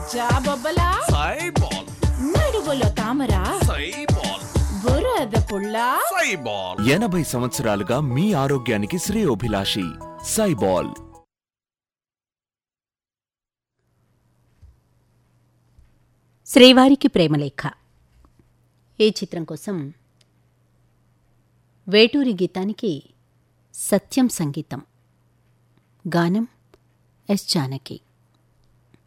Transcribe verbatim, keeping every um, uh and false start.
జాబొబ్బలా సైబాల్, నడువులో తామరా సైబాల్, బురద పుల్లా సైబాల్. ఎనభై సంవత్సరాలుగా మీ ఆరోగ్యానికి శ్రేయోభిలాషి సైబాల్. శ్రీవారికి ప్రేమలేఖ ఈ చిత్రం కోసం వేటూరి గీతానికి సత్యం సంగీతం, గానం ఎస్ జానకి.